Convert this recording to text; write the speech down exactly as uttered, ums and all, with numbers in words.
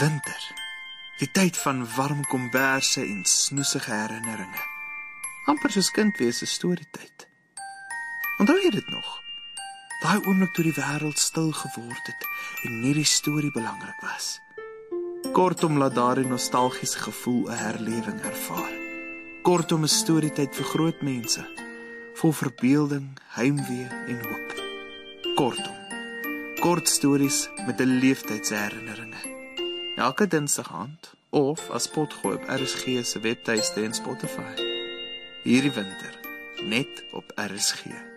Winter. Die tyd van warm komberse en snoesige herinneringe. Amper soos kind wees 'n storietyd. Onthou jy dit nog? Daai oomblik toe die wêreld stil geword het en net die storie belangrik was. Kortom laat daardie nostalgiese gevoel 'n herlewing ervaar. Kortom 'n storietyd vir groot mense, vol verbeelding, heimwee en hoop. Kortom, kort stories met 'n leeftydseherinneringe. Elke dinsdag aand, of as potgooi op R S G se webtuiste en Spotify. Hierdie winter, net op R S G.